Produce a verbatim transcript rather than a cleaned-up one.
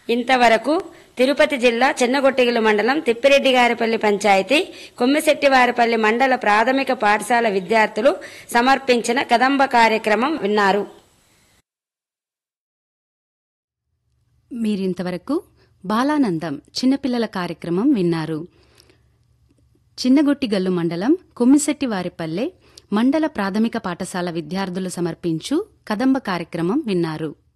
ఇంతవరకు తిరుపతి జిల్లా చిన్నగొట్టిగిలి మండలం తిప్పిరెడ్డిగారిపల్లి పంచాయతీ కొమ్మిశెట్టివారిపల్లి మండల ప్రాథమిక పాఠశాల విద్యార్థులు సమర్పించిన కదంబ కార్యక్రమం విన్నారు. మీరింతవరకు బాలానందం చిన్నపిల్లల కార్యక్రమం విన్నారు. చిన్నగొట్టిగల్లు మండలం కొమ్మిశెట్టివారిపల్లె మండల ప్రాథమిక పాఠశాల విద్యార్థులు సమర్పించు కదంబ కార్యక్రమం విన్నారు.